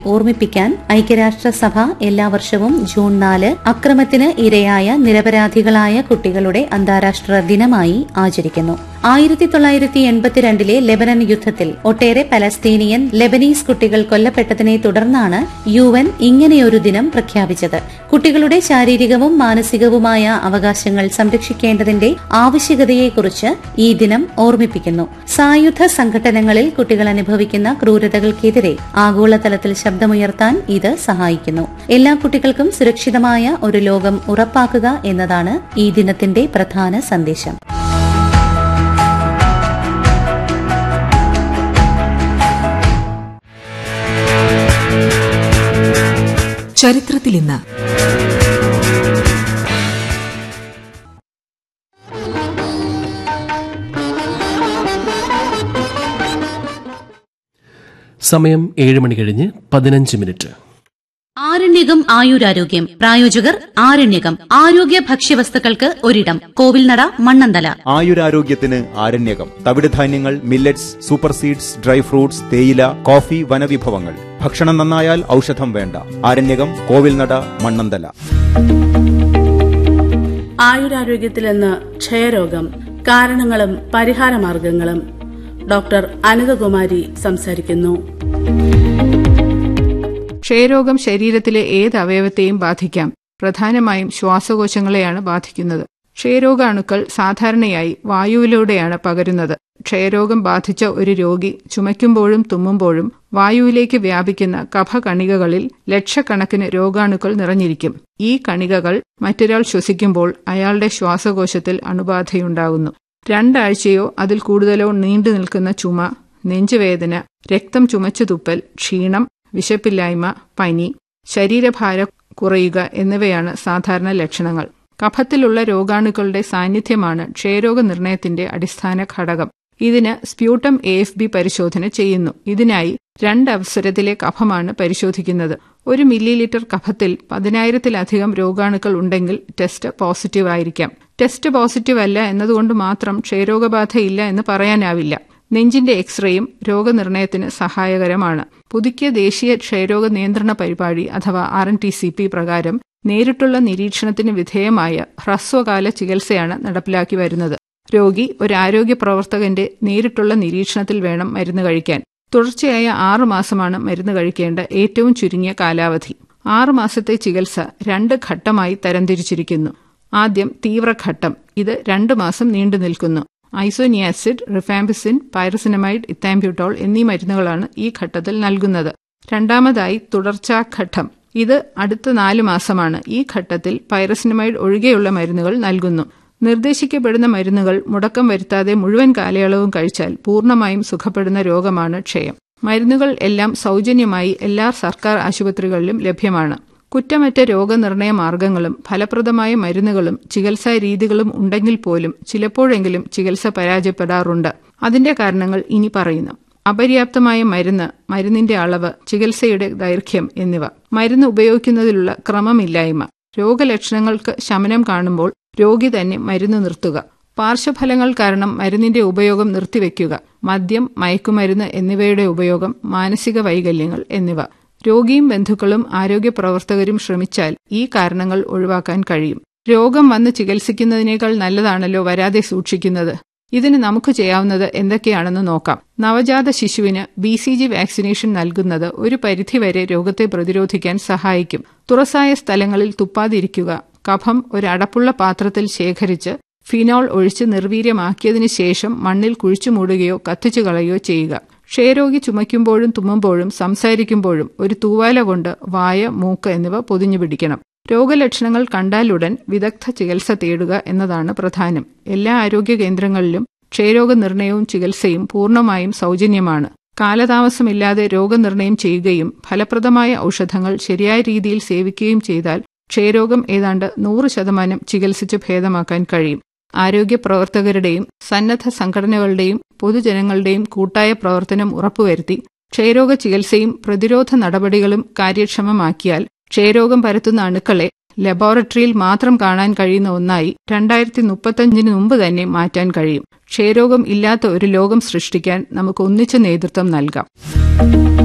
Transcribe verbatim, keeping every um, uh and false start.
ഓർമ്മിപ്പിക്കാൻ ഐക്യരാഷ്ട്രസഭ എല്ലാ വർഷവും ജൂൺ നാല് അക്രമത്തിന് ഇരയായ നിരപരാധികളായ കുട്ടികളുടെ അന്താരാഷ്ട്ര ദിനമായി ആചരിക്കുന്നു. ആയിരത്തി തൊള്ളായിരത്തി എൺപത്തിരണ്ടിലെ ലെബനൻ യുദ്ധത്തിൽ ഒട്ടേറെ പലസ്തീനിയൻ ലെബനീസ് കുട്ടികൾ കൊല്ലപ്പെട്ടതിനെ തുടർന്നാണ് യു എൻ ഇങ്ങനെയൊരു ദിനം പ്രഖ്യാപിച്ചത്. കുട്ടികളുടെ ശാരീരികവും മാനസികവുമായ അവകാശങ്ങൾ സംരക്ഷിക്കേണ്ടതിന്റെ ആവശ്യകതയെക്കുറിച്ച് ഈ ദിനം ഓർമ്മിപ്പിക്കുന്നു. സായുധ സംഘടനകളിൽ കുട്ടികൾ അനുഭവിക്കുന്ന ക്രൂരതകൾക്കെതിരെ ആഗോളതലത്തിൽ ശബ്ദമുയർത്താൻ ഇത് സഹായിക്കുന്നു. എല്ലാ കുട്ടികൾക്കും സുരക്ഷിതമായ ഒരു ലോകം ഉറപ്പാക്കുക എന്നതാണ് ഈ ദിനത്തിന്റെ പ്രധാന സന്ദേശം. ചരിത്രത്തിൽ ഇന്ന്. സമയം ഏഴ് മണി കഴിഞ്ഞ് പതിനഞ്ച് മിനിറ്റ്. ആരണ്യകം ആയുരാരോഗ്യം പ്രായോജകർ ആരണ്യകം ആരോഗ്യ ഭക്ഷ്യവസ്തുക്കൾക്ക് ഒരിടം Kovilnada Mannanthala. ആയുരാരോഗ്യത്തിന് Aryanayakam തവിടുധാന്യങ്ങൾ, millets, super seeds, dry fruits, തേയില, കോഫി, വനവിഭവങ്ങൾ. ഭക്ഷണം നന്നായാൽ ഔഷധം വേണ്ട. ആരണ്യകം, കോവിൽനട, മണ്ണന്തല. ആയുരാരോഗ്യത്തിൽ ഇന്ന് ക്ഷയരോഗം, കാരണങ്ങളും പരിഹാരമാർഗങ്ങളും. ഡോക്ടർ അനിതകുമാരി സംസാരിക്കുന്നു. ക്ഷയരോഗം ശരീരത്തിലെ ഏത് അവയവത്തെയും ബാധിക്കാം. പ്രധാനമായും ശ്വാസകോശങ്ങളെയാണ് ബാധിക്കുന്നത്. ക്ഷയരോഗാണുക്കൾ സാധാരണയായി വായുവിലൂടെയാണ് പകരുന്നത്. ക്ഷയരോഗം ബാധിച്ച ഒരു രോഗി ചുമയ്ക്കുമ്പോഴും തുമ്മുമ്പോഴും വായുവിലേക്ക് വ്യാപിക്കുന്ന കഫകണികകളിൽ ലക്ഷക്കണക്കിന് രോഗാണുക്കൾ നിറഞ്ഞിരിക്കും. ഈ കണികകൾ മറ്റൊരാൾ ശ്വസിക്കുമ്പോൾ അയാളുടെ ശ്വാസകോശത്തിൽ അണുബാധയുണ്ടാകുന്നു. രണ്ടാഴ്ചയോ അതിൽ കൂടുതലോ നീണ്ടു നിൽക്കുന്ന ചുമ, നെഞ്ചുവേദന, രക്തം ചുമച്ചു തുപ്പൽ, ക്ഷീണം, വിശപ്പില്ലായ്മ, പനി, ശരീരഭാരം കുറയുക എന്നിവയാണ് സാധാരണ ലക്ഷണങ്ങൾ. കഫത്തിലുള്ള രോഗാണുക്കളുടെ സാന്നിധ്യമാണ് ക്ഷയരോഗ നിർണയത്തിന്റെ അടിസ്ഥാന ഘടകം. ഇതിന് സ്പ്യൂട്ടം എ എഫ് ബി പരിശോധന ചെയ്യുന്നു. ഇതിനായി രണ്ട് അവസരത്തിലെ കഫമാണ് പരിശോധിക്കുന്നത്. ഒരു മില്ലി ലിറ്റർ കഫത്തിൽ പതിനായിരത്തിലധികം രോഗാണുക്കൾ ഉണ്ടെങ്കിൽ ടെസ്റ്റ് പോസിറ്റീവ് ആയിരിക്കാം. ടെസ്റ്റ് പോസിറ്റീവ് അല്ല എന്നതുകൊണ്ട് മാത്രം ക്ഷയരോഗബാധയില്ല എന്ന് പറയാനാവില്ല. നെഞ്ചിന്റെ എക്സ്റേയും രോഗനിർണയത്തിന് സഹായകരമാണ്. പുതുക്കിയ ദേശീയ ക്ഷയരോഗ നിയന്ത്രണ പരിപാടി അഥവാ R N T C P പ്രകാരം നേരിട്ടുള്ള നിരീക്ഷണത്തിന് വിധേയമായ ഹ്രസ്വകാല ചികിത്സയാണ് നടപ്പിലാക്കി വരുന്നത്. രോഗി ഒരു ആരോഗ്യ പ്രവർത്തകന്റെ നേരിട്ടുള്ള നിരീക്ഷണത്തിൽ വേണം മരുന്ന് കഴിക്കാൻ. തുടർച്ചയായ ആറു മാസമാണ് മരുന്ന് കഴിക്കേണ്ട ഏറ്റവും ചുരുങ്ങിയ കാലാവധി. ആറു മാസത്തെ ചികിത്സ രണ്ട് ഘട്ടമായി തരംതിരിച്ചിരിക്കുന്നു. ആദ്യം തീവ്രഘട്ടം. ഇത് രണ്ടു മാസം നീണ്ടു നിൽക്കുന്നു. ഐസോനിയാസിഡ്, റിഫാംപിസിൻ, പൈറസിനമൈഡ്, ഇത്താംബ്യൂട്ടോൾ എന്നീ മരുന്നുകളാണ് ഈ ഘട്ടത്തിൽ നൽകുന്നത്. രണ്ടാമതായി തുടർച്ചാഘട്ടം. ഇത് അടുത്ത നാലു മാസമാണ്. ഈ ഘട്ടത്തിൽ പൈറസിനമൈഡ് ഒഴികെയുള്ള മരുന്നുകൾ നൽകുന്നു. നിർദ്ദേശിക്കപ്പെടുന്ന മരുന്നുകൾ മുടക്കം വരുത്താതെ മുഴുവൻ കാലയളവും കഴിച്ചാൽ പൂർണ്ണമായും സുഖപ്പെടുന്ന രോഗമാണ് ക്ഷയം. മരുന്നുകൾ എല്ലാം സൗജന്യമായി എല്ലാ സർക്കാർ ആശുപത്രികളിലും ലഭ്യമാണ്. കുറ്റമറ്റ രോഗനിർണയ മാർഗങ്ങളും ഫലപ്രദമായ മരുന്നുകളും ചികിത്സാ രീതികളും ഉണ്ടെങ്കിൽ പോലും ചിലപ്പോഴെങ്കിലും ചികിത്സ പരാജയപ്പെടാറുണ്ട്. അതിന്റെ കാരണങ്ങൾ ഇനി പറയുന്നു. അപര്യാപ്തമായ മരുന്ന്, മരുന്നിന്റെ അളവ്, ചികിത്സയുടെ ദൈർഘ്യം എന്നിവ. മരുന്ന് ഉപയോഗിക്കുന്നതിലുള്ള ക്രമമില്ലായ്മ. രോഗലക്ഷണങ്ങൾക്ക് ശമനം കാണുമ്പോൾ രോഗി തന്നെ മരുന്ന് നിർത്തുക. പാർശ്വഫലങ്ങൾ കാരണം മരുന്നിന്റെ ഉപയോഗം നിർത്തിവെക്കുക. മദ്യം, മയക്കുമരുന്ന് എന്നിവയുടെ ഉപയോഗം, മാനസിക വൈകല്യങ്ങൾ എന്നിവ. രോഗിയും ബന്ധുക്കളും ആരോഗ്യ പ്രവർത്തകരും ശ്രമിച്ചാൽ ഈ കാരണങ്ങൾ ഒഴിവാക്കാൻ കഴിയും. രോഗം വന്ന് ചികിത്സിക്കുന്നതിനേക്കാൾ നല്ലതാണല്ലോ വരാതെ സൂക്ഷിക്കുന്നത്. ഇതിന് നമുക്ക് ചെയ്യാവുന്നത് എന്തൊക്കെയാണെന്ന് നോക്കാം. നവജാത ശിശുവിന് ബി സി ജി വാക്സിനേഷൻ നൽകുന്നത് ഒരു പരിധിവരെ രോഗത്തെ പ്രതിരോധിക്കാൻ സഹായിക്കും. തുറസായ സ്ഥലങ്ങളിൽ തുപ്പാതിരിക്കുക. കഫം ഒരു അടപ്പുള്ള പാത്രത്തിൽ ശേഖരിച്ച് ഫിനോൾ ഒഴിച്ച് നിർവീര്യമാക്കിയതിനു ശേഷം മണ്ണിൽ കുഴിച്ചു മൂടുകയോ കത്തിച്ചു കളയുകയോ ചെയ്യുക. ക്ഷയരോഗി ചുമയ്ക്കുമ്പോഴും തുമ്മുമ്പോഴും സംസാരിക്കുമ്പോഴും ഒരു തൂവാല കൊണ്ട് വായ, മൂക്ക് എന്നിവ പൊതിഞ്ഞു പിടിക്കണം. രോഗലക്ഷണങ്ങൾ കണ്ടാലുടൻ വിദഗ്ധ ചികിത്സ തേടുക എന്നതാണ് പ്രധാനം. എല്ലാ ആരോഗ്യ കേന്ദ്രങ്ങളിലും ക്ഷയരോഗ നിർണയവും ചികിത്സയും പൂർണ്ണമായും സൗജന്യമാണ്. കാലതാമസമില്ലാതെ രോഗനിർണയം ചെയ്യുകയും ഫലപ്രദമായ ഔഷധങ്ങൾ ശരിയായ രീതിയിൽ സേവിക്കുകയും ചെയ്താൽ ക്ഷയരോഗം ഏതാണ്ട് നൂറ് ശതമാനം ചികിത്സിച്ച് ഭേദമാക്കാൻ കഴിയും. ആരോഗ്യ പ്രവർത്തകരുടെയും സന്നദ്ധ സംഘടനകളുടെയും പൊതുജനങ്ങളുടെയും കൂട്ടായ പ്രവർത്തനം ഉറപ്പുവരുത്തി ക്ഷയരോഗ ചികിത്സയും പ്രതിരോധ നടപടികളും കാര്യക്ഷമമാക്കിയാൽ ക്ഷയരോഗം പരത്തുന്ന അണുക്കളെ ലബോറട്ടറിയിൽ മാത്രം കാണാൻ കഴിയുന്ന ഒന്നായി രണ്ടായിരത്തി മുപ്പത്തഞ്ചിന് മുമ്പ് തന്നെ മാറ്റാൻ കഴിയും. ക്ഷയരോഗം ഇല്ലാത്ത ഒരു ലോകം സൃഷ്ടിക്കാൻ നമുക്ക് ഒന്നിച്ച് നേതൃത്വം നൽകാം.